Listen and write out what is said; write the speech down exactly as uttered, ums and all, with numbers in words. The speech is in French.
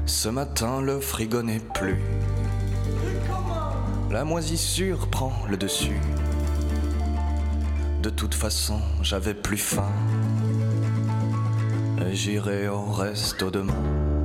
Ce matin le frigo n'est plus. La moisissure prend le dessus. De toute façon j'avais plus faim. Et j'irai au resto demain.